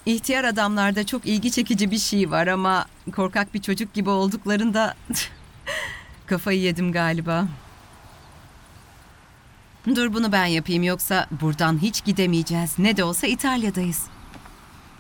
İhtiyar adamlarda çok ilgi çekici bir şey var ama korkak bir çocuk gibi olduklarında kafayı yedim galiba. Dur bunu ben yapayım yoksa buradan hiç gidemeyeceğiz. Ne de olsa İtalya'dayız.